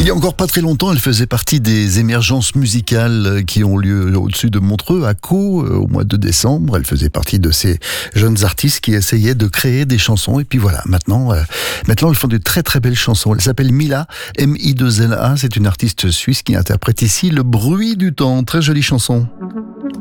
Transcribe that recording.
Il y a encore pas très longtemps, elle faisait partie des émergences musicales qui ont lieu au-dessus de Montreux, à Caux, au mois de décembre. Elle faisait partie de ces jeunes artistes qui essayaient de créer des chansons. Et puis voilà, maintenant elles font de très très belles chansons. Elle s'appelle Mila, M-I-2-L-A. C'est une artiste suisse qui interprète ici Le bruit du temps. Très jolie chanson.